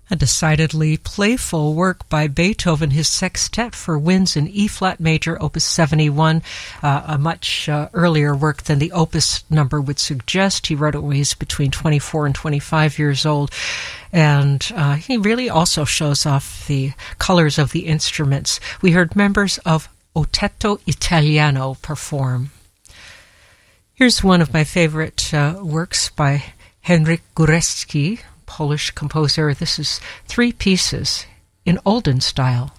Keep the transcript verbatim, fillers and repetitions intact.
A decidedly playful work by Beethoven, his sextet for winds in E-flat major, opus seventy-one, uh, a much uh, earlier work than the opus number would suggest. He wrote it when he was between twenty-four and twenty-five years old, and uh, he really also shows off the colors of the instruments. We heard members of Otetto Italiano perform. Here's one of my favorite uh, works by Henryk Górecki, Polish composer. This is three pieces in Olden style.